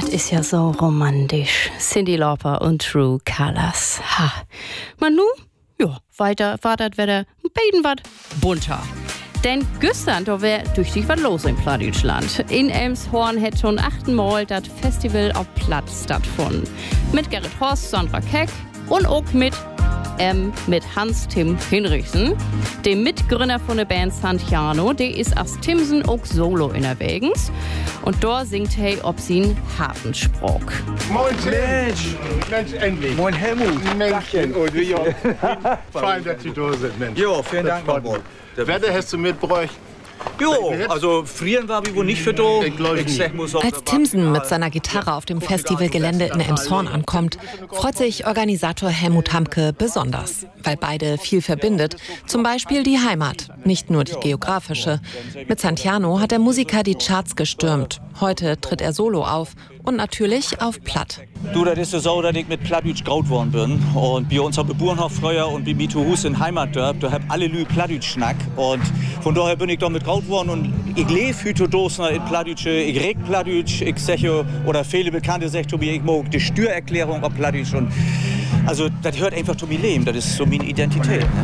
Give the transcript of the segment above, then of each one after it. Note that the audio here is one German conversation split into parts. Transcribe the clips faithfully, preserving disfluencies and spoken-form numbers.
Das ist ja so romantisch. Cyndi Lauper und True Colors. Ha. Man nu? Ja, weiter war das wieder ein bisschen was bunter. Denn gestern, da wär durch sich was los in Plattdeutschland. In Elmshorn hat schon achtmal das Festival auf Platt stattgefunden. Mit Gerrit Horst, Sandra Keck und auch mit, ähm, mit Hans-Tim Hinrichsen, dem Mitgründer von der Band Santiano. Der ist als Timsen auch solo unterwegs. Und da singt er ob sin Hartenspruch. Moin Mensch! Mensch, endlich! Moin Helmut! Menschchen! Und wie auch. Fein, dass Sie da sind, Mensch. Jo, vielen Dank, mein Boy. Wetter hast du mitgebracht? Jo, also frieren war wie wohl nicht für do. Als Timsen mit seiner Gitarre auf dem Festivalgelände in Elmshorn ankommt, freut sich Organisator Helmut Hamke besonders, weil beide viel verbindet, zum Beispiel die Heimat, nicht nur die geografische. Mit Santiano hat der Musiker die Charts gestürmt. Heute tritt er solo auf und natürlich auf Platt. Du, das ist so, dass ich mit Plattdeutsch groß geworden bin. Und bei uns am Bauernhof früher und bei mir zu Hause in Heimatdorf, da hab alle Lü Plattdeutsch schnack. Und von daher bin ich da mit groß geworden und ich lebe heute dosner in Plattdeutsch, ich reg Plattdeutsch, ich sage, oder viele Bekannte sagen zu mir, ich mag die Steuererklärung auf Plattdeutsch. Und also, das hört einfach zu mir leben, das ist so meine Identität. Ne?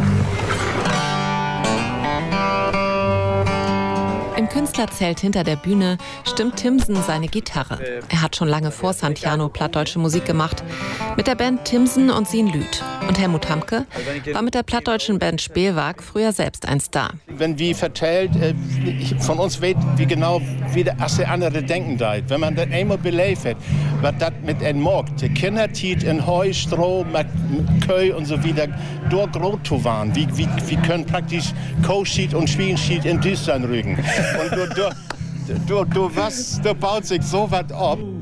Im Künstlerzelt hinter der Bühne stimmt Timsen seine Gitarre. Er hat schon lange vor Santiano plattdeutsche Musik gemacht. Mit der Band Timsen und Sin Lüth. Und Helmut Hamke war mit der plattdeutschen Band Spielwag früher selbst ein Star. Wenn wie vertellt, äh, von uns weiß, wie genau wie der Asse andere denken da. Wenn man das einmal belebt hat, was das mit einem Morgt, die Kinder tiet in Heu, Stroh, mit Köy und so wieder, dort groß zu waren. Wie, wie, wie können praktisch Kohlschied und Schwienschied in Deutschland rügen. Und du, du, du, du, was, du baut sich so was ab.